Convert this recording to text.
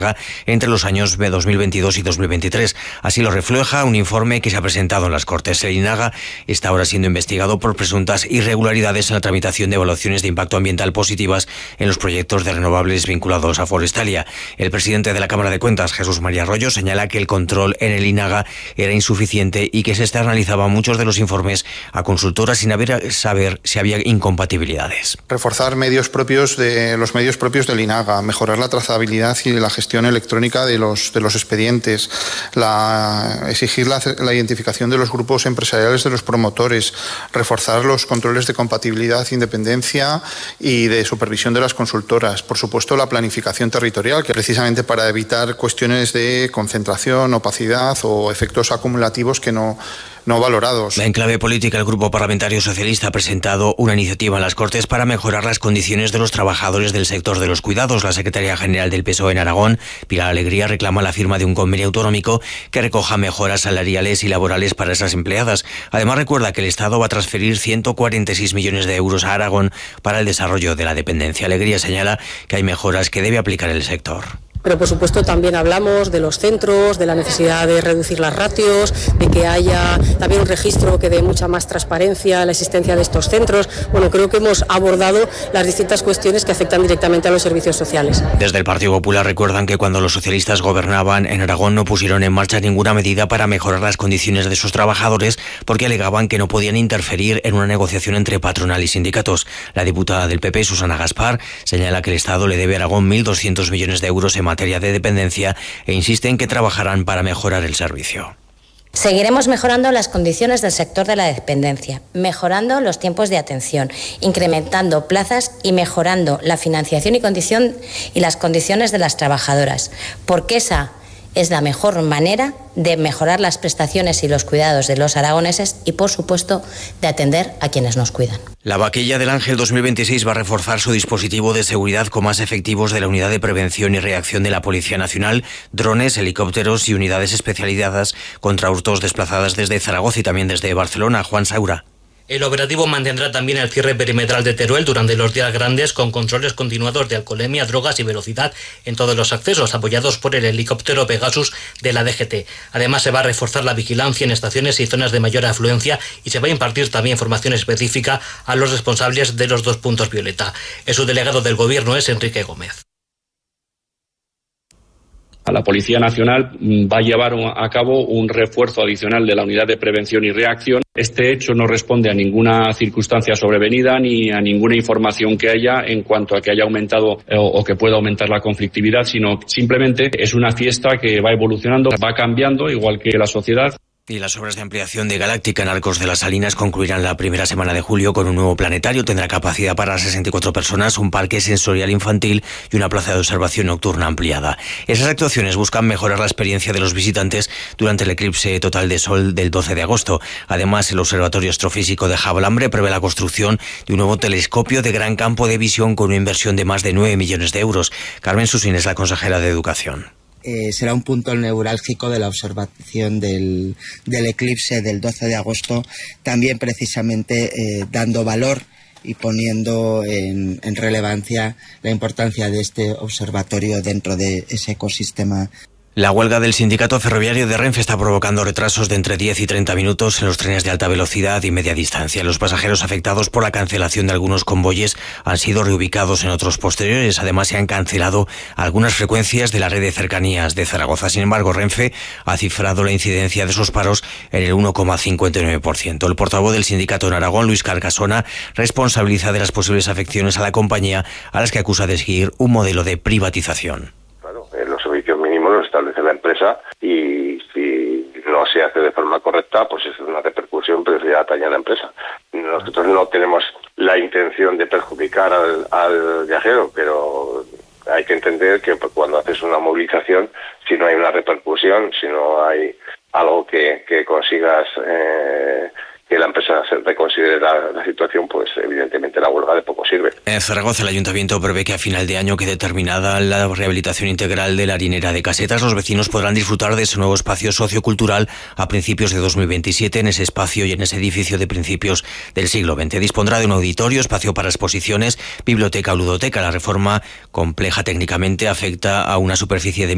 entre los años 2022 y 2023. Así lo refleja un informe que se ha presentado en las Cortes. El INAGA está ahora siendo investigado por presuntas irregularidades en la tramitación de evaluaciones de impacto ambiental positivas en los proyectos de renovables vinculados a Forestalia. El presidente de la Cámara de Cuentas, Jesús María Arroyo, señala que el control en el INAGA era insuficiente y que se externalizaban muchos de los informes a consultoras sin saber si había incompatibilidades. Reforzar los medios propios del INAGA, mejorar la trazabilidad y la gestión electrónica de los expedientes, exigir la identificación de los grupos empresariales de los promotores, reforzar los controles de compatibilidad, independencia y de supervisión de las consultoras. Por supuesto, la planificación territorial, que precisamente para evitar cuestiones de concentración, opacidad o efectos acumulativos que no valorados. En clave política, el Grupo Parlamentario Socialista ha presentado una iniciativa en las Cortes para mejorar las condiciones de los trabajadores del sector de los cuidados. La secretaria general del PSOE en Aragón, Pilar Alegría, reclama la firma de un convenio autonómico que recoja mejoras salariales y laborales para esas empleadas. Además, recuerda que el Estado va a transferir 146 millones de euros a Aragón para el desarrollo de la dependencia. Alegría señala que hay mejoras que debe aplicar el sector. Pero por supuesto también hablamos de los centros, de la necesidad de reducir las ratios, de que haya también un registro que dé mucha más transparencia a la existencia de estos centros. Bueno, creo que hemos abordado las distintas cuestiones que afectan directamente a los servicios sociales. Desde el Partido Popular recuerdan que cuando los socialistas gobernaban en Aragón no pusieron en marcha ninguna medida para mejorar las condiciones de sus trabajadores porque alegaban que no podían interferir en una negociación entre patronal y sindicatos. La diputada del PP, Susana Gaspar, señala que el Estado le debe a Aragón 1.200 millones de euros en materia de dependencia e insiste en que trabajarán para mejorar el servicio. Seguiremos mejorando las condiciones del sector de la dependencia, mejorando los tiempos de atención, incrementando plazas y mejorando la financiación y las condiciones de las trabajadoras, porque esa es la mejor manera de mejorar las prestaciones y los cuidados de los aragoneses y, por supuesto, de atender a quienes nos cuidan. La Vaquilla del Ángel 2026 va a reforzar su dispositivo de seguridad con más efectivos de la Unidad de Prevención y Reacción de la Policía Nacional, drones, helicópteros y unidades especializadas contra hurtos desplazadas desde Zaragoza y también desde Barcelona. Juan Saura. El operativo mantendrá también el cierre perimetral de Teruel durante los días grandes con controles continuados de alcoholemia, drogas y velocidad en todos los accesos, apoyados por el helicóptero Pegasus de la DGT. Además, se va a reforzar la vigilancia en estaciones y zonas de mayor afluencia y se va a impartir también formación específica a los responsables de los 2 puntos violeta. El subdelegado del Gobierno es Enrique Gómez. La Policía Nacional va a llevar a cabo un refuerzo adicional de la Unidad de Prevención y Reacción. Este hecho no responde a ninguna circunstancia sobrevenida ni a ninguna información que haya en cuanto a que haya aumentado o que pueda aumentar la conflictividad, sino simplemente es una fiesta que va evolucionando, va cambiando, igual que la sociedad. Y las obras de ampliación de Galáctica en Arcos de las Salinas concluirán la primera semana de julio con un nuevo planetario. Tendrá capacidad para 64 personas, un parque sensorial infantil y una plaza de observación nocturna ampliada. Esas actuaciones buscan mejorar la experiencia de los visitantes durante el eclipse total de sol del 12 de agosto. Además, el Observatorio Astrofísico de Javalambre prevé la construcción de un nuevo telescopio de gran campo de visión con una inversión de más de 9 millones de euros. Carmen Susín es la consejera de Educación. Será un punto neurálgico de la observación del eclipse del 12 de agosto, también precisamente dando valor y poniendo en relevancia la importancia de este observatorio dentro de ese ecosistema. La huelga del sindicato ferroviario de Renfe está provocando retrasos de entre 10 y 30 minutos en los trenes de alta velocidad y media distancia. Los pasajeros afectados por la cancelación de algunos convoyes han sido reubicados en otros posteriores. Además, se han cancelado algunas frecuencias de la red de cercanías de Zaragoza. Sin embargo, Renfe ha cifrado la incidencia de esos paros en el 1,59%. El portavoz del sindicato en Aragón, Luis Carcasona, responsabiliza de las posibles afecciones a la compañía, a las que acusa de seguir un modelo de privatización. Los servicios mínimos los establece la empresa y si no se hace de forma correcta, pues es una repercusión, pero ya atañe a la empresa. Nosotros no tenemos la intención de perjudicar al viajero, pero hay que entender que cuando haces una movilización, si no hay una repercusión, si no hay algo que consigas que la empresa se reconsidere la situación, pues evidentemente la huelga de poco sirve. En Zaragoza, el Ayuntamiento prevé que a final de año quede terminada la rehabilitación integral de la harinera de Casetas. Los vecinos podrán disfrutar de ese nuevo espacio sociocultural a principios de 2027 en ese espacio y en ese edificio de principios del siglo XX. Dispondrá de un auditorio, espacio para exposiciones, biblioteca o ludoteca. La reforma, compleja técnicamente, afecta a una superficie de